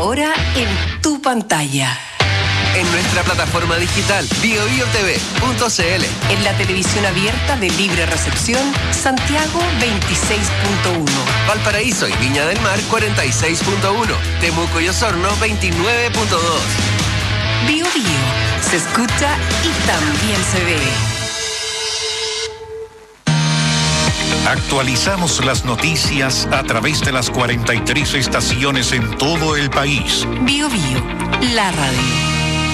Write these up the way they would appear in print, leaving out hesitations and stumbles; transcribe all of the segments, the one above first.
ahora en tu pantalla. En nuestra plataforma digital biobiotv.cl. En la televisión abierta de libre recepción, Santiago 26.1. Valparaíso y Viña del Mar 46.1. Temuco y Osorno 29.2. Bio Bio, se escucha y también se ve. Actualizamos las noticias a través de las 43 estaciones en todo el país. Bio Bio, la radio.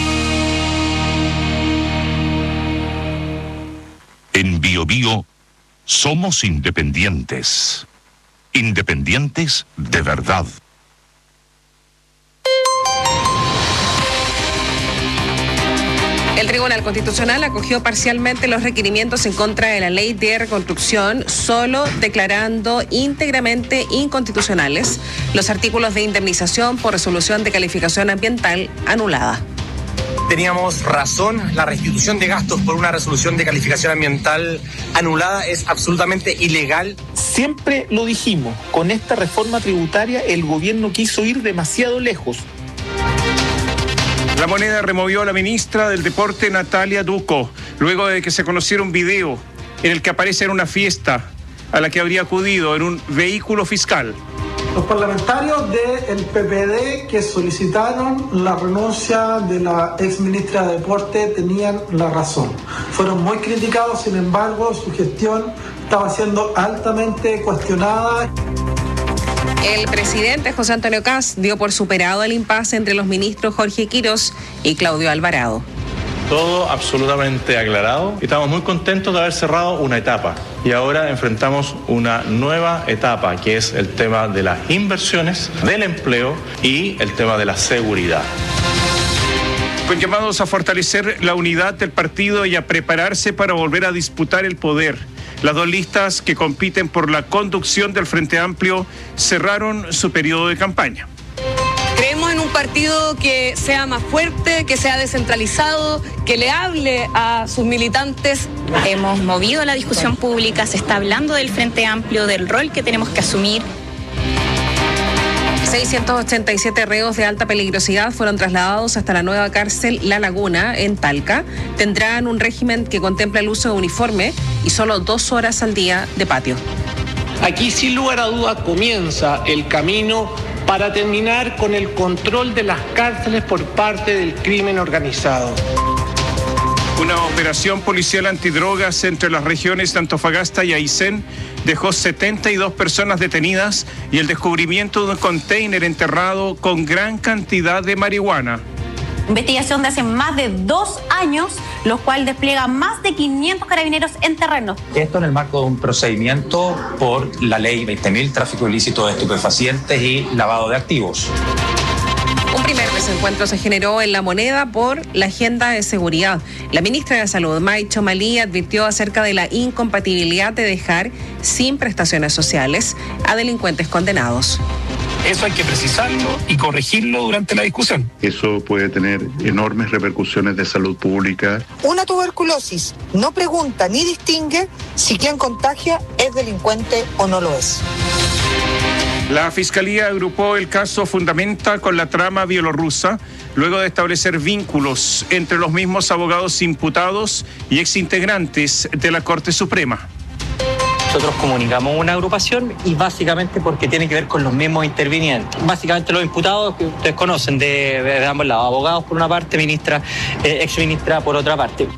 En Bio Bio somos independientes. Independientes de verdad. El Tribunal Constitucional acogió parcialmente los requerimientos en contra de la ley de reconstrucción, solo declarando íntegramente inconstitucionales los artículos de indemnización por resolución de calificación ambiental anulada. Teníamos razón, la restitución de gastos por una resolución de calificación ambiental anulada es absolutamente ilegal. Siempre lo dijimos, con esta reforma tributaria el gobierno quiso ir demasiado lejos. La Moneda removió a la ministra del Deporte, Natalia Ducco, luego de que se conociera un video en el que aparece en una fiesta a la que habría acudido en un vehículo fiscal. Los parlamentarios del PPD que solicitaron la renuncia de la exministra de Deporte tenían la razón. Fueron muy criticados, sin embargo, su gestión estaba siendo altamente cuestionada. El presidente José Antonio Kast dio por superado el impasse entre los ministros Jorge Quirós y Claudio Alvarado. Todo absolutamente aclarado. Estamos muy contentos de haber cerrado una etapa y ahora enfrentamos una nueva etapa, que es el tema de las inversiones, del empleo y el tema de la seguridad. Con llamados a fortalecer la unidad del partido y a prepararse para volver a disputar el poder. Las dos listas que compiten por la conducción del Frente Amplio cerraron su periodo de campaña. Creemos en un partido que sea más fuerte, que sea descentralizado, que le hable a sus militantes. Hemos movido la discusión pública, se está hablando del Frente Amplio, del rol que tenemos que asumir. 687 reos de alta peligrosidad fueron trasladados hasta la nueva cárcel La Laguna, en Talca. Tendrán un régimen que contempla el uso de uniforme y solo 2 horas al día de patio. Aquí, sin lugar a duda, comienza el camino para terminar con el control de las cárceles por parte del crimen organizado. Una operación policial antidrogas entre las regiones de Antofagasta y Aysén dejó 72 personas detenidas y el descubrimiento de un container enterrado con gran cantidad de marihuana. Investigación de hace más de 2 años, lo cual despliega más de 500 carabineros en terreno. Esto en el marco de un procedimiento por la ley 20.000, tráfico ilícito de estupefacientes y lavado de activos. Un primer desencuentro se generó en La Moneda por la agenda de seguridad. La ministra de Salud, May Chomalí, advirtió acerca de la incompatibilidad de dejar sin prestaciones sociales a delincuentes condenados. Eso hay que precisarlo y corregirlo durante la discusión. Eso puede tener enormes repercusiones de salud pública. Una tuberculosis no pregunta ni distingue si quien contagia es delincuente o no lo es. La Fiscalía agrupó el caso Fundamenta con la trama bielorrusa, luego de establecer vínculos entre los mismos abogados imputados y exintegrantes de la Corte Suprema. Nosotros comunicamos una agrupación y básicamente porque tiene que ver con los mismos intervinientes. Básicamente los imputados que ustedes conocen de ambos lados, abogados por una parte, exministra por otra parte.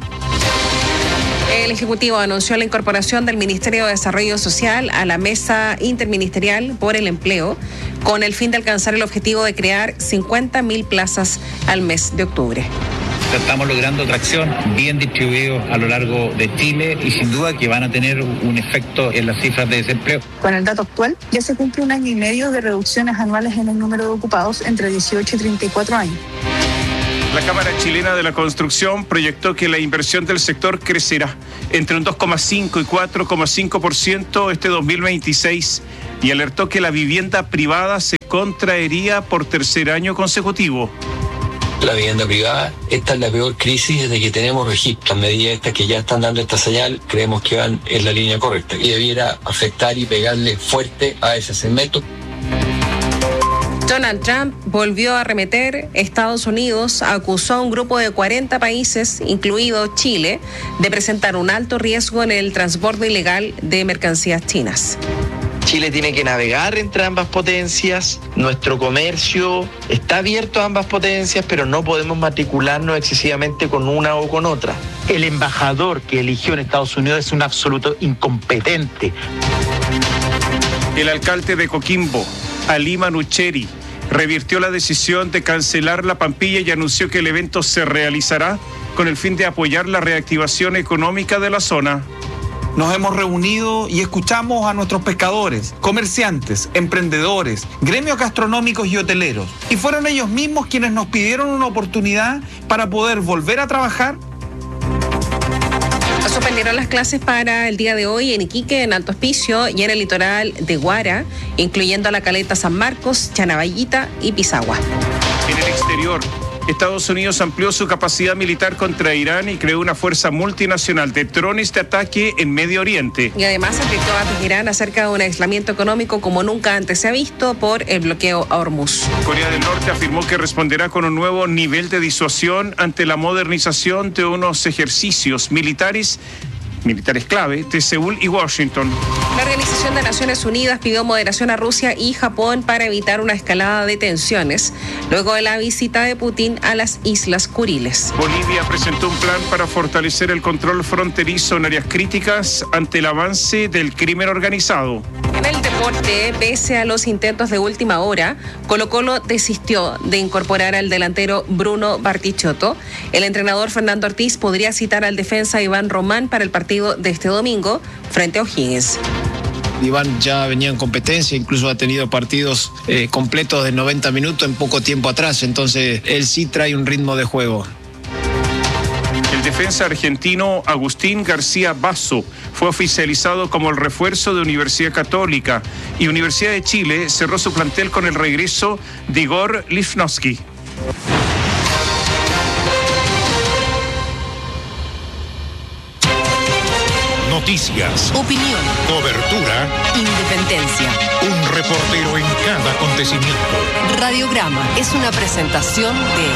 El Ejecutivo anunció la incorporación del Ministerio de Desarrollo Social a la Mesa Interministerial por el Empleo, con el fin de alcanzar el objetivo de crear 50.000 plazas al mes de octubre. Estamos logrando tracción bien distribuidos a lo largo de Chile y sin duda que van a tener un efecto en las cifras de desempleo. Con el dato actual, ya se cumple 1 año y medio de reducciones anuales en el número de ocupados entre 18 y 34 años. La Cámara Chilena de la Construcción proyectó que la inversión del sector crecerá entre un 2,5 y 4,5% este 2026 y alertó que la vivienda privada se contraería por 3er año consecutivo. La vivienda privada, esta es la peor crisis desde que tenemos registro. Las medidas estas que ya están dando esta señal, creemos que van en la línea correcta y debiera afectar y pegarle fuerte a ese segmento. Donald Trump volvió a arremeter. Estados Unidos acusó a un grupo de 40 países, incluido Chile, de presentar un alto riesgo en el transbordo ilegal de mercancías chinas. Chile tiene que navegar entre ambas potencias, nuestro comercio está abierto a ambas potencias, pero no podemos matricularnos excesivamente con una o con otra. El embajador que eligió en Estados Unidos es un absoluto incompetente. El alcalde de Coquimbo, Ali Manucheri, revirtió la decisión de cancelar la Pampilla y anunció que el evento se realizará con el fin de apoyar la reactivación económica de la zona. Nos hemos reunido y escuchamos a nuestros pescadores, comerciantes, emprendedores, gremios gastronómicos y hoteleros. Y fueron ellos mismos quienes nos pidieron una oportunidad para poder volver a trabajar. Suspendieron las clases para el día de hoy en Iquique, en Alto Hospicio y en el litoral de Guara, incluyendo la caleta San Marcos, Chanaballita y Pisagua. En el exterior, Estados Unidos amplió su capacidad militar contra Irán y creó una fuerza multinacional de drones de ataque en Medio Oriente. Y además advirtió a Teherán acerca de un aislamiento económico como nunca antes se ha visto por el bloqueo a Hormuz. Corea del Norte afirmó que responderá con un nuevo nivel de disuasión ante la modernización de unos ejercicios militares clave de Seúl y Washington. La Organización de Naciones Unidas pidió moderación a Rusia y Japón para evitar una escalada de tensiones luego de la visita de Putin a las Islas Kuriles. Bolivia presentó un plan para fortalecer el control fronterizo en áreas críticas ante el avance del crimen organizado. En el deporte, pese a los intentos de última hora, Colo-Colo desistió de incorporar al delantero Bruno Bartichotto. El entrenador Fernando Ortiz podría citar al defensa Iván Román para el partido de este domingo frente a O'Higgins. Iván ya venía en competencia, incluso ha tenido partidos completos de 90 minutos en poco tiempo atrás, entonces él sí trae un ritmo de juego. El defensa argentino Agustín García Basso fue oficializado como el refuerzo de Universidad Católica y Universidad de Chile cerró su plantel con el regreso de Igor Lichnowsky. Noticias, opinión, cobertura, independencia. Un reportero en cada acontecimiento. Radiograma es una presentación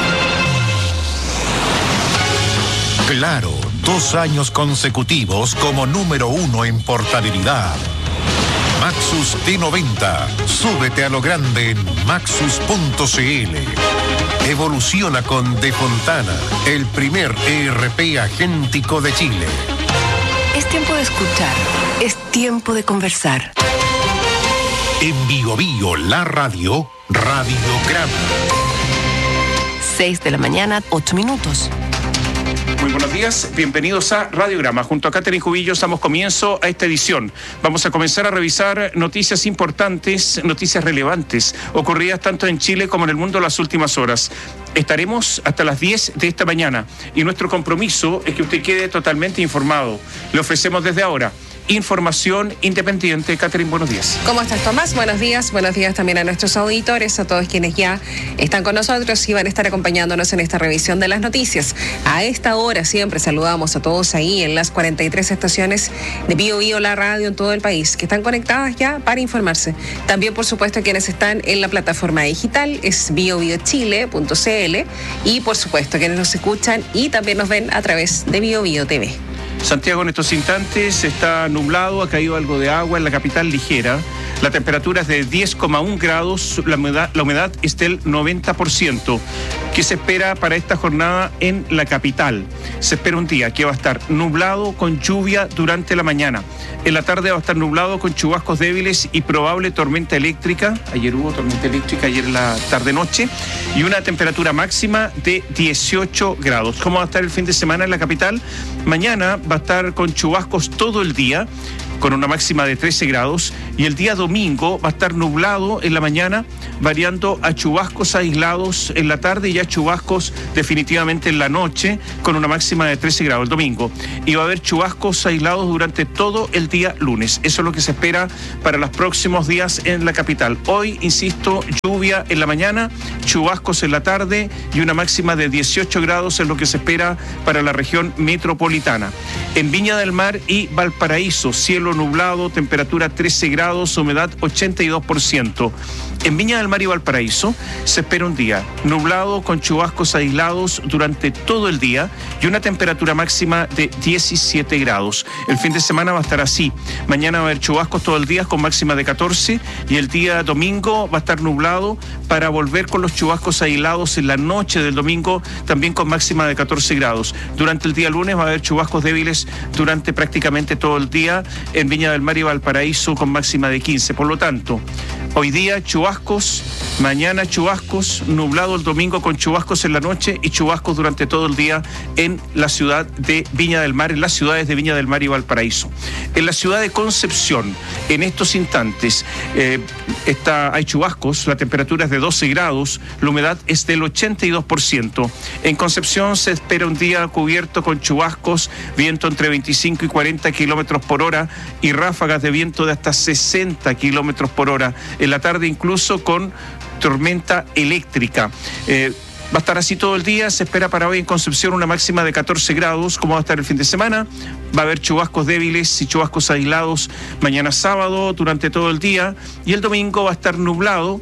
de Claro, 2 años consecutivos como número 1 en portabilidad. Maxus T90. Súbete a lo grande en maxus.cl. Evoluciona con De Fontana, el primer ERP agéntico de Chile. Es tiempo de escuchar, es tiempo de conversar. En Bio Bio, la radio, Radiograma. 6 de la mañana, 8 minutos. Muy buenos días, bienvenidos a Radiograma. Junto a Catherine Cubillos damos comienzo a esta edición. Vamos a comenzar a revisar noticias importantes, noticias relevantes, ocurridas tanto en Chile como en el mundo en las últimas horas. Estaremos hasta las 10 de esta mañana y nuestro compromiso es que usted quede totalmente informado. Le ofrecemos desde ahora información independiente. Catherine, buenos días. ¿Cómo estás, Tomás? Buenos días también a nuestros auditores, a todos quienes ya están con nosotros y van a estar acompañándonos en esta revisión de las noticias. A esta hora siempre saludamos a todos ahí en las 43 estaciones de Bio Bio, la radio en todo el país, que están conectadas ya para informarse. También, por supuesto, quienes están en la plataforma digital es biobiochile.cl y, por supuesto, quienes nos escuchan y también nos ven a través de Bio Bio TV. Santiago en estos instantes está nublado, ha caído algo de agua en la capital ligera. La temperatura es de 10,1 grados, la humedad es del 90%. ¿Qué se espera para esta jornada en la capital? Se espera un día que va a estar nublado con lluvia durante la mañana. En la tarde va a estar nublado con chubascos débiles y probable tormenta eléctrica. Ayer hubo tormenta eléctrica, ayer en la tarde-noche. Y una temperatura máxima de 18 grados. ¿Cómo va a estar el fin de semana en la capital? Mañana va a estar con chubascos todo el día, con una máxima de 13 grados, y el día domingo va a estar nublado en la mañana, variando a chubascos aislados en la tarde y a chubascos definitivamente en la noche, con una máxima de 13 grados el domingo. Y va a haber chubascos aislados durante todo el día lunes. Eso es lo que se espera para los próximos días en la capital. Hoy, insisto, lluvia en la mañana, chubascos en la tarde y una máxima de 18 grados es lo que se espera para la región metropolitana. En Viña del Mar y Valparaíso, cielo cielo nublado, temperatura 13 grados, humedad 82%. En Viña del Mar y Valparaíso se espera un día nublado con chubascos aislados durante todo el día y una temperatura máxima de 17 grados. El fin de semana va a estar así. Mañana va a haber chubascos todo el día con máxima de 14 y el día domingo va a estar nublado para volver con los chubascos aislados en la noche del domingo también con máxima de 14 grados. Durante el día lunes va a haber chubascos débiles durante prácticamente todo el día en Viña del Mar y Valparaíso con máxima de 15. Por lo tanto, hoy día chubascos, mañana chubascos, nublado el domingo con chubascos en la noche y chubascos durante todo el día en la ciudad de Viña del Mar, en las ciudades de Viña del Mar y Valparaíso. En la ciudad de Concepción, en estos instantes, hay chubascos, la temperatura es de 12 grados, la humedad es del 82%. En Concepción se espera un día cubierto con chubascos, viento entre 25 y 40 kilómetros por hora y ráfagas de viento de hasta 60 kilómetros por hora. En la tarde incluso con tormenta eléctrica. Va a estar así todo el día. Se espera para hoy en Concepción una máxima de 14 grados. ¿Cómo va a estar el fin de semana? Va a haber chubascos débiles y chubascos aislados mañana sábado durante todo el día. Y el domingo va a estar nublado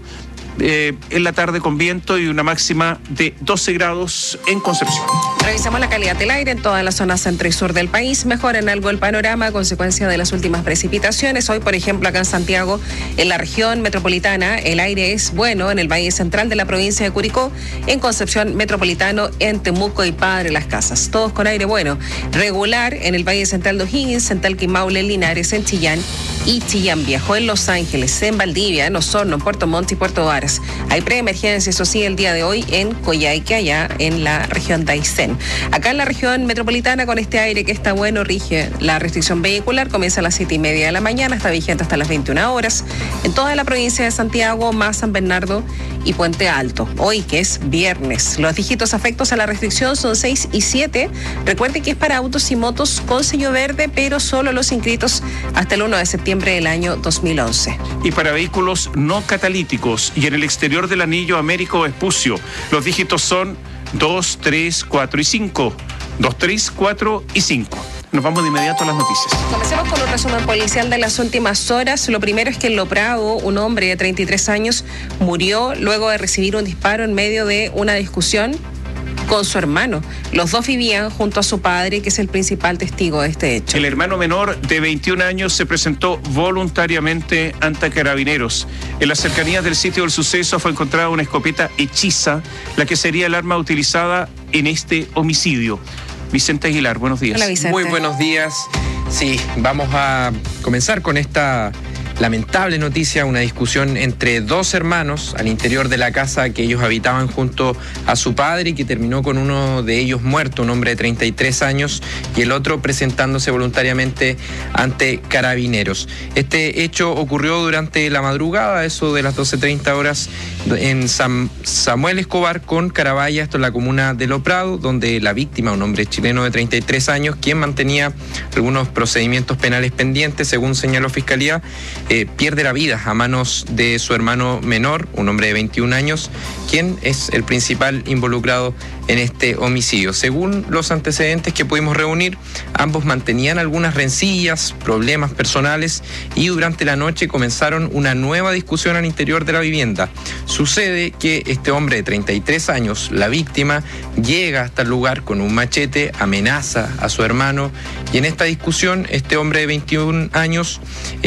en la tarde con viento y una máxima de 12 grados en Concepción. Revisamos la calidad del aire en toda la zona centro y sur del país. Mejora en algo el panorama a consecuencia de las últimas precipitaciones. Hoy, por ejemplo, acá en Santiago, en la región metropolitana, el aire es bueno en el valle central de la provincia de Curicó, en Concepción Metropolitano, en Temuco y Padre Las Casas. Todos con aire bueno. Regular en el valle central de O'Higgins, en Talca y Maule, en Linares, en Chillán y Chillán Viejo, en Los Ángeles, en Valdivia, en Osorno, en Puerto Montt y Puerto Varas. Hay preemergencia, eso sí, el día de hoy en Coyhaique, allá en la región de Aysén. Acá en la región metropolitana, con este aire que está bueno, rige la restricción vehicular, comienza a las 7:30 de la mañana, está vigente hasta las 21 horas. En toda la provincia de Santiago, más San Bernardo y Puente Alto. Hoy, que es viernes, los dígitos afectos a la restricción son 6 y 7. Recuerde que es para autos y motos con sello verde, pero solo los inscritos hasta el 1 de septiembre del año 2011. Y para vehículos no catalíticos y en el exterior del anillo Américo Vespucio, los dígitos son 2, 3, 4 y 5. 2, 3, 4 y 5. Nos vamos de inmediato a las noticias. Comencemos con un resumen policial de las últimas horas. Lo primero es que en Loprado, un hombre de 33 años murió luego de recibir un disparo en medio de una discusión con su hermano. Los dos vivían junto a su padre, que es el principal testigo de este hecho. El hermano menor de 21 años se presentó voluntariamente ante Carabineros. En las cercanías del sitio del suceso fue encontrada una escopeta hechiza, la que sería el arma utilizada en este homicidio. Vicente Aguilar, buenos días. Hola, Vicente. Muy buenos días. Sí, vamos a comenzar con esta lamentable noticia, una discusión entre dos hermanos al interior de la casa que ellos habitaban junto a su padre y que terminó con uno de ellos muerto, un hombre de 33 años, y el otro presentándose voluntariamente ante Carabineros. Este hecho ocurrió durante la madrugada, eso de las 12:30 horas, en San Samuel Escobar con Carabaya, esto en la comuna de Loprado, donde la víctima, un hombre chileno de 33 años, quien mantenía algunos procedimientos penales pendientes, según señaló Fiscalía, pierde la vida a manos de su hermano menor, un hombre de 21 años, quien es el principal involucrado en este homicidio. Según los antecedentes que pudimos reunir, ambos mantenían algunas rencillas, problemas personales, y durante la noche comenzaron una nueva discusión al interior de la vivienda. Sucede que este hombre de 33 años, la víctima, llega hasta el lugar con un machete, amenaza a su hermano, y en esta discusión este hombre de 21 años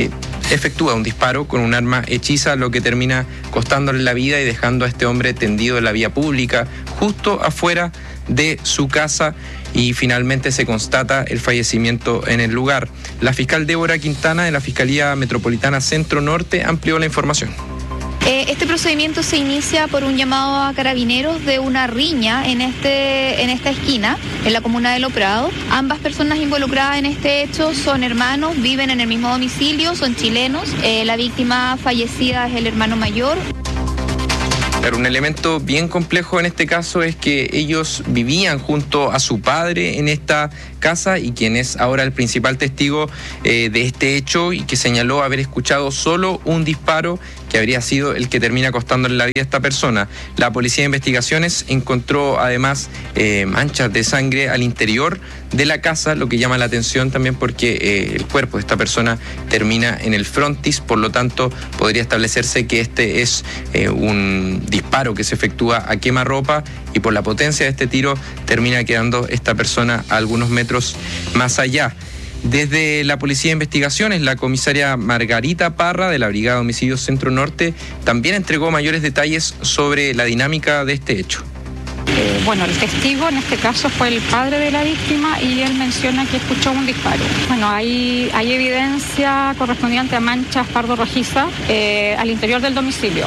efectúa un disparo con un arma hechiza, lo que termina costándole la vida y dejando a este hombre tendido en la vía pública, justo afuera de su casa, y finalmente se constata el fallecimiento en el lugar. La fiscal Débora Quintana de la Fiscalía Metropolitana Centro Norte amplió la información. Este procedimiento se inicia por un llamado a Carabineros de una riña en esta esquina, en la comuna de Loprado. Ambas personas involucradas en este hecho son hermanos, viven en el mismo domicilio, son chilenos. La víctima fallecida es el hermano mayor. Pero un elemento bien complejo en este caso es que ellos vivían junto a su padre en esta casa y quien es ahora el principal testigo de este hecho y que señaló haber escuchado solo un disparo que habría sido el que termina costándole la vida a esta persona. La Policía de Investigaciones encontró además manchas de sangre al interior de la casa, lo que llama la atención también porque el cuerpo de esta persona termina en el frontis, por lo tanto podría establecerse que este es un disparo que se efectúa a quemarropa y por la potencia de este tiro termina quedando esta persona a algunos metros más allá. Desde la Policía de Investigaciones, la comisaria Margarita Parra de la Brigada de Homicidios Centro Norte también entregó mayores detalles sobre la dinámica de este hecho. Bueno, el testigo en este caso fue el padre de la víctima y él menciona que escuchó un disparo. Bueno, hay evidencia correspondiente a manchas pardo-rojizas al interior del domicilio.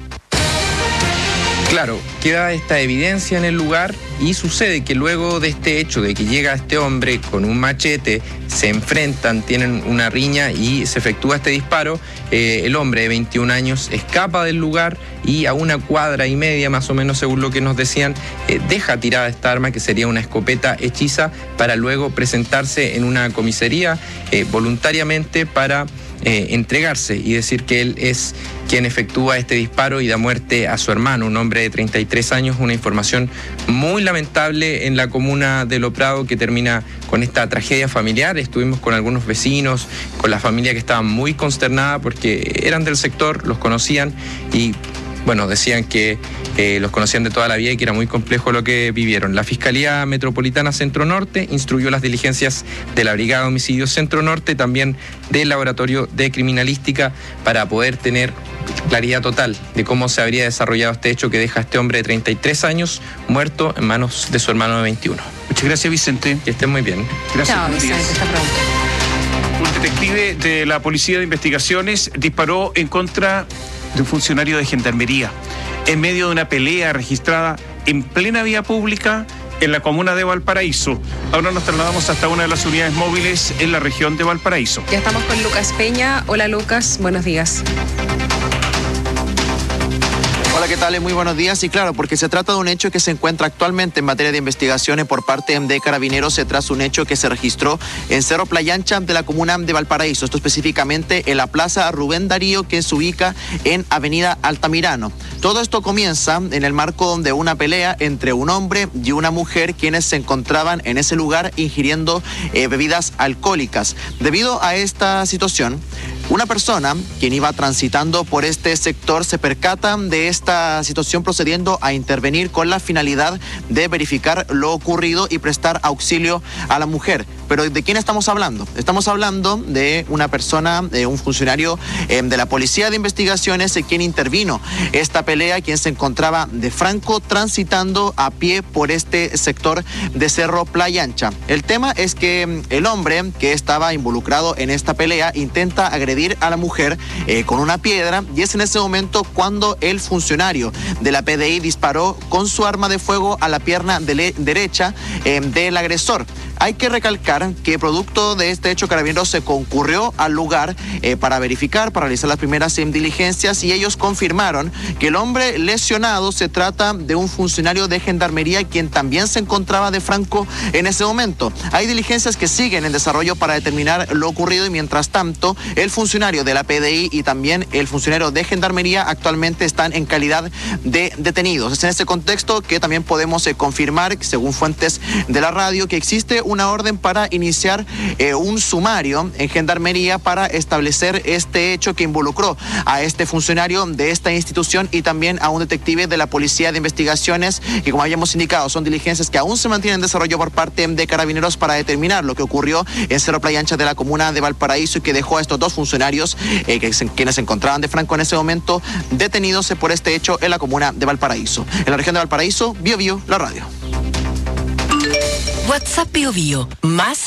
Claro, queda esta evidencia en el lugar y sucede que luego de este hecho, de que llega este hombre con un machete, se enfrentan, tienen una riña y se efectúa este disparo, el hombre de 21 años escapa del lugar y a 1,5 cuadras más o menos, según lo que nos decían, deja tirada esta arma que sería una escopeta hechiza para luego presentarse en una comisaría voluntariamente para entregarse y decir que él es quien efectúa este disparo y da muerte a su hermano, un hombre de 33 años, una información muy lamentable en la comuna de Lo Prado que termina con esta tragedia familiar. Estuvimos con algunos vecinos, con la familia que estaba muy consternada porque eran del sector, los conocían y bueno, decían que los conocían de toda la vida y que era muy complejo lo que vivieron. La Fiscalía Metropolitana Centro Norte instruyó las diligencias de la Brigada de Homicidios Centro Norte, también del Laboratorio de Criminalística, para poder tener claridad total de cómo se habría desarrollado este hecho que deja a este hombre de 33 años muerto en manos de su hermano de 21. Muchas gracias, Vicente. Que estén muy bien. Gracias. Chao, Vicente, hasta pronto. Un detective de la Policía de Investigaciones disparó en contra de un funcionario de Gendarmería en medio de una pelea registrada en plena vía pública en la comuna de Valparaíso. Ahora nos trasladamos hasta una de las unidades móviles en la región de Valparaíso. Ya estamos con Lucas Peña. Hola Lucas, buenos días. Hola, ¿qué tal? Muy buenos días. Y claro, porque se trata de un hecho que se encuentra actualmente en materia de investigaciones por parte de Carabineros. Se trata de un hecho que se registró en Cerro Playancha de la comuna de Valparaíso. Esto específicamente en la Plaza Rubén Darío, que se ubica en Avenida Altamirano. Todo esto comienza en el marco de una pelea entre un hombre y una mujer, quienes se encontraban en ese lugar ingiriendo bebidas alcohólicas. Debido a esta situación, una persona quien iba transitando por este sector se percata de esta situación, procediendo a intervenir con la finalidad de verificar lo ocurrido y prestar auxilio a la mujer. Pero ¿de quién estamos hablando? Estamos hablando de una persona, un funcionario de la Policía de Investigaciones, quien intervino esta pelea, quien se encontraba de franco transitando a pie por este sector de Cerro Playancha. El tema es que el hombre que estaba involucrado en esta pelea intenta agredir a la mujer con una piedra, y es en ese momento cuando el funcionario de la PDI disparó con su arma de fuego a la pierna derecha del agresor. Hay que recalcar que producto de este hecho, Carabineros se concurrió al lugar para verificar, para realizar las primeras diligencias, y ellos confirmaron que el hombre lesionado se trata de un funcionario de Gendarmería, quien también se encontraba de franco en ese momento. Hay diligencias que siguen en desarrollo para determinar lo ocurrido, y mientras tanto el funcionario de la PDI y también el funcionario de Gendarmería actualmente están en calidad de detenidos. Es en este contexto que también podemos confirmar, según fuentes de la radio, que existe una orden para iniciar un sumario en Gendarmería para establecer este hecho que involucró a este funcionario de esta institución y también a un detective de la Policía de Investigaciones, que, como habíamos indicado, son diligencias que aún se mantienen en desarrollo por parte de Carabineros para determinar lo que ocurrió en Cerro Playancha de la comuna de Valparaíso, y que dejó a estos dos funcionarios quienes se encontraban de franco en ese momento detenidos por este hecho en la comuna de Valparaíso. En la región de Valparaíso, Bio Bio, la radio. WhatsApp Bio Bio, más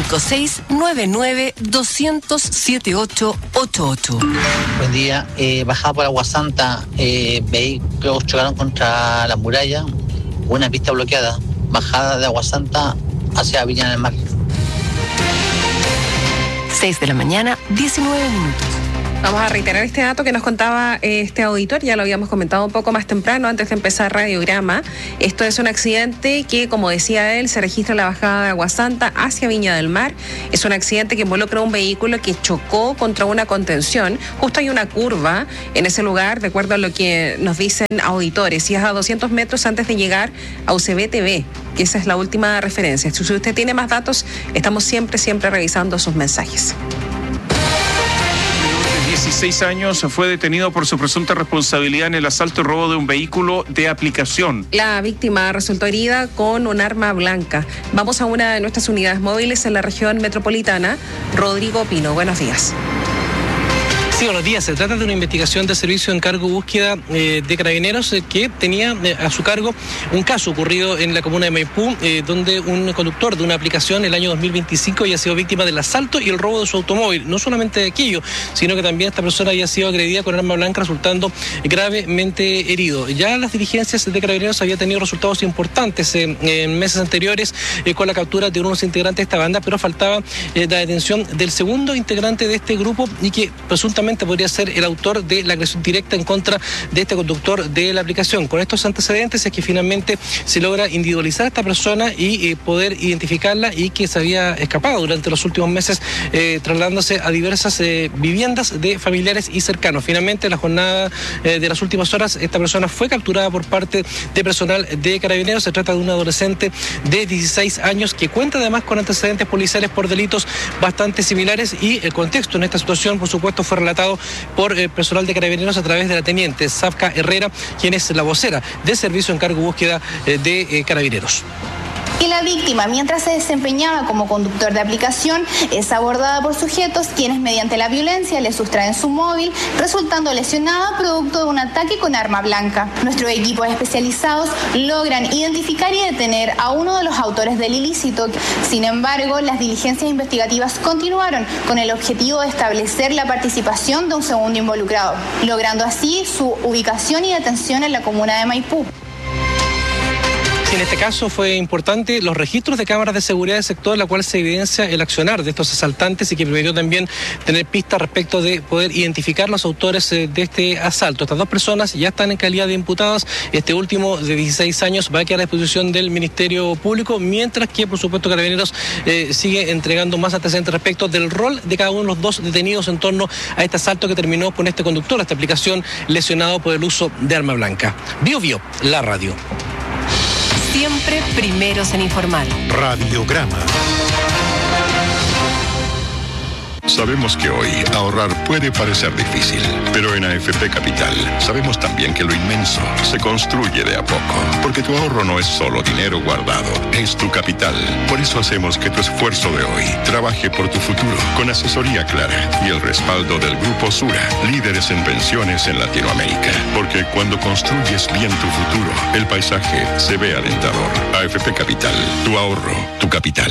5699-200-7888. Buen día, bajaba por Agua Santa, vehículos chocaron contra la muralla, una pista bloqueada, bajada de Agua Santa hacia Viña del Mar. 6 de la mañana, 19 minutos. Vamos a reiterar este dato que nos contaba este auditor, ya lo habíamos comentado un poco más temprano antes de empezar Radiograma. Esto es un accidente que, como decía él, se registra en la bajada de Aguasanta hacia Viña del Mar. Es un accidente que involucra un vehículo que chocó contra una contención. Justo hay una curva en ese lugar, de acuerdo a lo que nos dicen auditores, y es a 200 metros antes de llegar a UCB TV, que esa es la última referencia. Si usted tiene más datos, estamos siempre revisando sus mensajes. 16 años fue detenido por su presunta responsabilidad en el asalto y robo de un vehículo de aplicación. La víctima resultó herida con un arma blanca. Vamos a una de nuestras unidades móviles en la región metropolitana. Rodrigo Pino, buenos días. Sí, buenos días. Se trata de una investigación de servicio de encargo búsqueda de Carabineros que tenía a su cargo un caso ocurrido en la comuna de Maipú, donde un conductor de una aplicación el año 2025 había sido víctima del asalto y el robo de su automóvil. No solamente de aquello, sino que también esta persona había sido agredida con arma blanca, resultando gravemente herido. Ya las diligencias de Carabineros habían tenido resultados importantes en meses anteriores con la captura de unos integrantes de esta banda, pero faltaba la detención del segundo integrante de este grupo y que presuntamente podría ser el autor de la agresión directa en contra de este conductor de la aplicación. Con estos antecedentes es que finalmente se logra individualizar a esta persona y poder identificarla, y que se había escapado durante los últimos meses trasladándose a diversas viviendas de familiares y cercanos. Finalmente, en la jornada de las últimas horas, esta persona fue capturada por parte de personal de Carabineros. Se trata de un adolescente de 16 años que cuenta además con antecedentes policiales por delitos bastante similares, y el contexto en esta situación, por supuesto, fue relatado por personal de Carabineros a través de la teniente Safka Herrera, quien es la vocera del servicio de encargo búsqueda de Carabineros. Y la víctima, mientras se desempeñaba como conductor de aplicación, es abordada por sujetos quienes mediante la violencia le sustraen su móvil, resultando lesionada producto de un ataque con arma blanca. Nuestros equipos especializados logran identificar y detener a uno de los autores del ilícito. Sin embargo, las diligencias investigativas continuaron con el objetivo de establecer la participación de un segundo involucrado, logrando así su ubicación y detención en la comuna de Maipú. En este caso fue importante los registros de cámaras de seguridad del sector, en la cual se evidencia el accionar de estos asaltantes y que permitió también tener pistas respecto de poder identificar los autores de este asalto. Estas dos personas ya están en calidad de imputadas. Este último, de 16 años, va a quedar a disposición del Ministerio Público, mientras que, por supuesto, Carabineros sigue entregando más antecedentes respecto del rol de cada uno de los dos detenidos en torno a este asalto que terminó con este conductor, esta aplicación, lesionado por el uso de arma blanca. Bio, la radio. Siempre primeros en informar. Radiograma. Sabemos que hoy ahorrar puede parecer difícil, pero en AFP Capital sabemos también que lo inmenso se construye de a poco, porque tu ahorro no es solo dinero guardado, es tu capital. Por eso hacemos que tu esfuerzo de hoy trabaje por tu futuro, con asesoría clara y el respaldo del Grupo Sura, líderes en pensiones en Latinoamérica. Porque cuando construyes bien tu futuro, el paisaje se ve alentador. AFP Capital, tu ahorro, tu capital.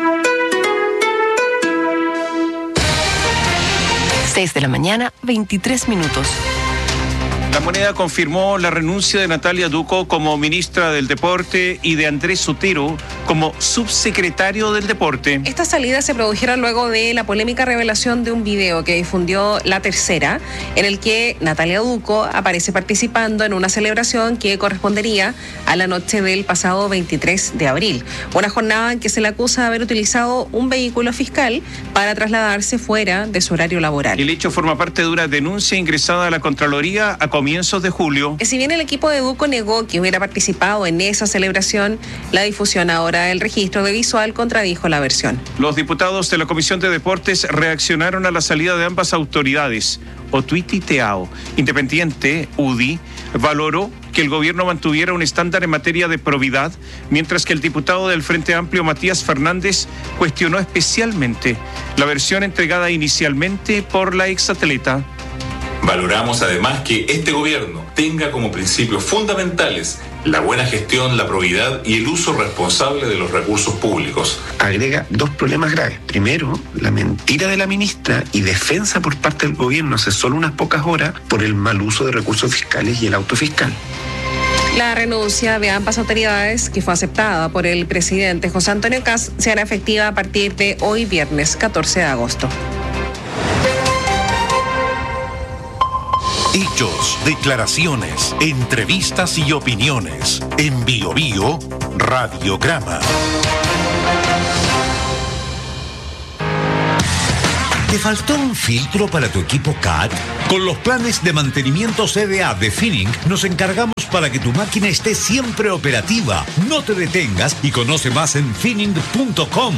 6 de la mañana, 23 minutos. La Moneda confirmó la renuncia de Natalia Duco como ministra del Deporte y de Andrés Sotero como subsecretario del Deporte. Estas salidas se produjeron luego de la polémica revelación de un video que difundió La Tercera, en el que Natalia Duco aparece participando en una celebración que correspondería a la noche del pasado 23 de abril. Una jornada en que se le acusa de haber utilizado un vehículo fiscal para trasladarse fuera de su horario laboral. El hecho forma parte de una denuncia ingresada a la Contraloría a comienzos de julio. Si bien el equipo de Duco negó que hubiera participado en esa celebración, la difusión ahora del registro de visual contradijo la versión. Los diputados de la Comisión de Deportes reaccionaron a la salida de ambas autoridades. Otuiti Teao, Independiente, UDI, valoró que el gobierno mantuviera un estándar en materia de probidad, mientras que el diputado del Frente Amplio, Matías Fernández, cuestionó especialmente la versión entregada inicialmente por la exatleta. Valoramos además que este gobierno tenga como principios fundamentales la buena gestión, la probidad y el uso responsable de los recursos públicos. Agrega dos problemas graves. Primero, la mentira de la ministra y defensa por parte del gobierno hace solo unas pocas horas por el mal uso de recursos fiscales y el auto fiscal. La renuncia de ambas autoridades, que fue aceptada por el presidente José Antonio Kast, se hará efectiva a partir de hoy, viernes 14 de agosto. Hechos, declaraciones, entrevistas y opiniones. En Bio Bio, Radiograma. ¿Te faltó un filtro para tu equipo CAT? Con los planes de mantenimiento CDA de Finning nos encargamos para que tu máquina esté siempre operativa. No te detengas y conoce más en finning.com.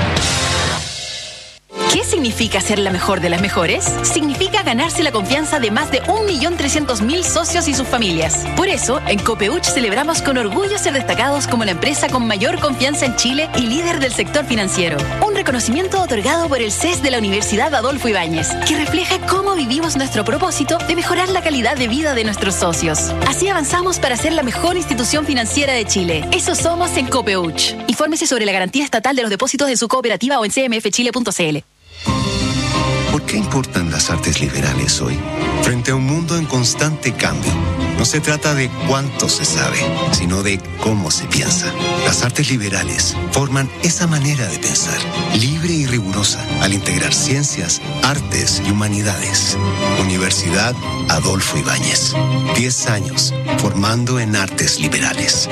¿Qué significa ser la mejor de las mejores? Significa ganarse la confianza de más de 1.300.000 socios y sus familias. Por eso, en Copeuch celebramos con orgullo ser destacados como la empresa con mayor confianza en Chile y líder del sector financiero. Un reconocimiento otorgado por el CES de la Universidad Adolfo Ibáñez, que refleja cómo vivimos nuestro propósito de mejorar la calidad de vida de nuestros socios. Así avanzamos para ser la mejor institución financiera de Chile. Eso somos en Copeuch. Infórmese sobre la garantía estatal de los depósitos de su cooperativa o en cmfchile.cl. ¿Por qué importan las artes liberales hoy? Frente a un mundo en constante cambio, no se trata de cuánto se sabe, sino de cómo se piensa. Las artes liberales forman esa manera de pensar, libre y rigurosa, al integrar ciencias, artes y humanidades. Universidad Adolfo Ibáñez. 10 años formando en artes liberales.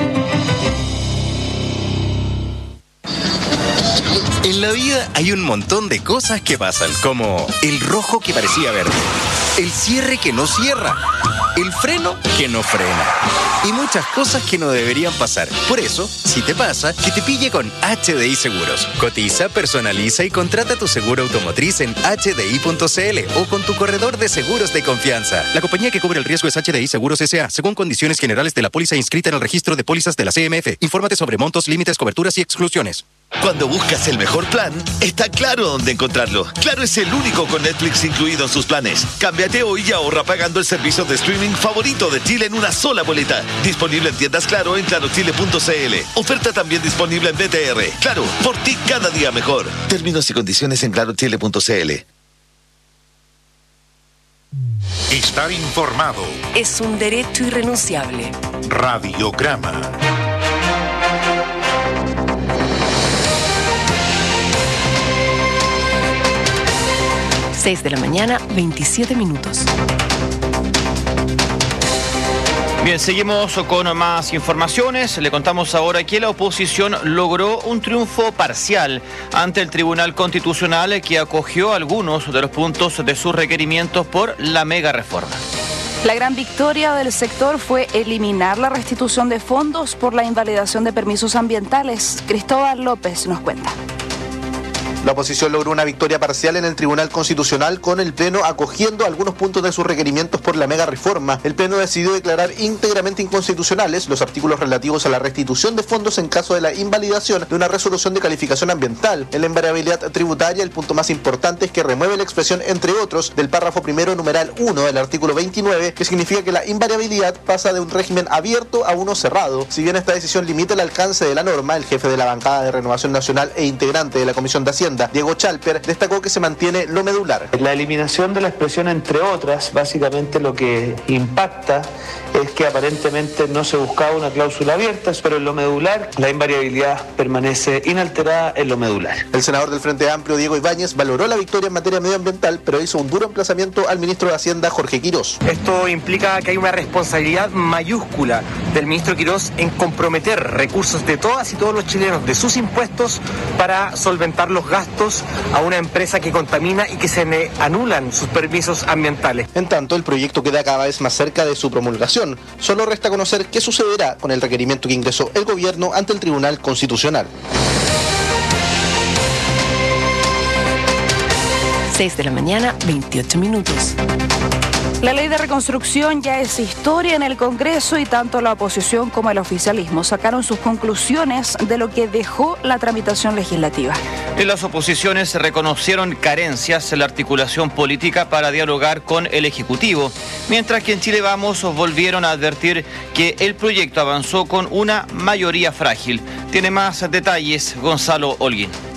En la vida hay un montón de cosas que pasan, como el rojo que parecía verde, el cierre que no cierra, el freno que no frena y muchas cosas que no deberían pasar. Por eso, si te pasa, que te pille con HDI Seguros. Cotiza, personaliza y contrata tu seguro automotriz en hdi.cl o con tu corredor de seguros de confianza. La compañía que cubre el riesgo es HDI Seguros S.A., según condiciones generales de la póliza inscrita en el registro de pólizas de la CMF. Infórmate sobre montos, límites, coberturas y exclusiones. Cuando buscas el mejor plan, está claro dónde encontrarlo. Claro es el único con Netflix incluido en sus planes. Cámbiate hoy y ahorra pagando el servicio de streaming favorito de Chile en una sola boleta. Disponible en tiendas Claro en clarochile.cl. Oferta también disponible en BTR. Claro, por ti cada día mejor. Términos y condiciones en clarochile.cl. Estar informado es un derecho irrenunciable. Radiograma. 6 de la mañana, 27 minutos. Bien, seguimos con más informaciones. Le contamos ahora que la oposición logró un triunfo parcial ante el Tribunal Constitucional, que acogió algunos de los puntos de sus requerimientos por la mega reforma. La gran victoria del sector fue eliminar la restitución de fondos por la invalidación de permisos ambientales. Cristóbal López nos cuenta. La oposición logró una victoria parcial en el Tribunal Constitucional, con el Pleno acogiendo algunos puntos de sus requerimientos por la mega reforma. El Pleno decidió declarar íntegramente inconstitucionales los artículos relativos a la restitución de fondos en caso de la invalidación de una resolución de calificación ambiental. En la invariabilidad tributaria, el punto más importante es que remueve la expresión "entre otros" del párrafo primero numeral 1 del artículo 29, que significa que la invariabilidad pasa de un régimen abierto a uno cerrado. Si bien esta decisión limita el alcance de la norma, el jefe de la bancada de Renovación Nacional e integrante de la Comisión de Hacienda, Diego Chalper, destacó que se mantiene lo medular. La eliminación de la expresión "entre otras", básicamente lo que impacta es que aparentemente no se buscaba una cláusula abierta, pero en lo medular la invariabilidad permanece inalterada en lo medular. El senador del Frente Amplio, Diego Ibáñez, valoró la victoria en materia medioambiental, pero hizo un duro emplazamiento al ministro de Hacienda, Jorge Quirós. Esto implica que hay una responsabilidad mayúscula del ministro Quirós en comprometer recursos de todas y todos los chilenos, de sus impuestos, para solventar los gastos a una empresa que contamina y que se le anulan sus permisos ambientales. En tanto, el proyecto queda cada vez más cerca de su promulgación. Solo resta conocer qué sucederá con el requerimiento que ingresó el gobierno ante el Tribunal Constitucional. 6 de la mañana, 28 minutos. La ley de reconstrucción ya es historia en el Congreso y tanto la oposición como el oficialismo sacaron sus conclusiones de lo que dejó la tramitación legislativa. En las oposiciones reconocieron carencias en la articulación política para dialogar con el Ejecutivo, mientras que en Chile Vamos volvieron a advertir que el proyecto avanzó con una mayoría frágil. Tiene más detalles Gonzalo Holguín.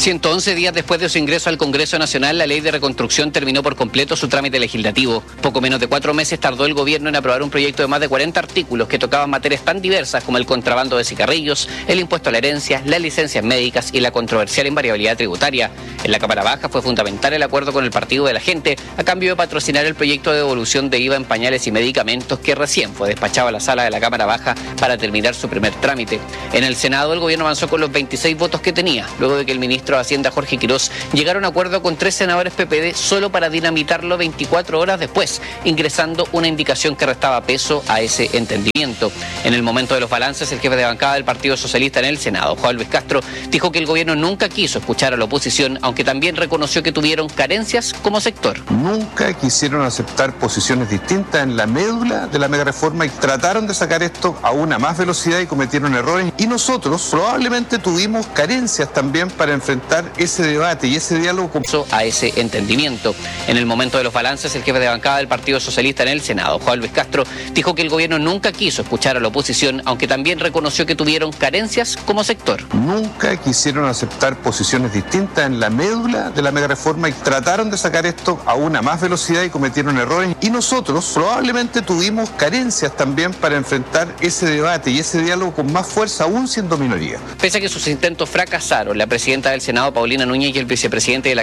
111 días después de su ingreso al Congreso Nacional, la ley de reconstrucción terminó por completo su trámite legislativo. Poco menos de 4 meses tardó el gobierno en aprobar un proyecto de más de 40 artículos que tocaban materias tan diversas como el contrabando de cigarrillos, el impuesto a la herencia, las licencias médicas y la controversial invariabilidad tributaria. En la Cámara Baja fue fundamental el acuerdo con el Partido de la Gente a cambio de patrocinar el proyecto de devolución de IVA en pañales y medicamentos que recién fue despachado a la sala de la Cámara Baja para terminar su primer trámite. En el Senado el gobierno avanzó con los 26 votos que tenía, luego de que el ministro de Hacienda Jorge Quirós llegara a un acuerdo con 3 senadores PPD solo para dinamitarlo 24 horas después, ingresando una indicación que restaba peso a ese entendimiento. En el momento de los balances, el jefe de bancada del Partido Socialista en el Senado, Juan Luis Castro, dijo que el gobierno nunca quiso escuchar a la oposición, aunque también reconoció que tuvieron carencias como sector. Nunca quisieron aceptar posiciones distintas en la médula de la megareforma y trataron de sacar esto a una más velocidad y cometieron errores. Y nosotros probablemente tuvimos carencias también para enfrentar ese debate y ese diálogo a ese entendimiento. En el momento de los balances, el jefe de bancada del Partido Socialista en el Senado, Juan Luis Castro, dijo que el gobierno nunca quiso escuchar a la oposición, aunque también reconoció que tuvieron carencias como sector. Nunca quisieron aceptar posiciones distintas en la médula de la megareforma y trataron de sacar esto a una más velocidad y cometieron errores. Y nosotros probablemente tuvimos carencias también para enfrentar ese debate y ese diálogo con más fuerza, aún siendo minoría. Pese a que sus intentos fracasaron, la presidenta del Senado, Paulina Núñez, y el vicepresidente de la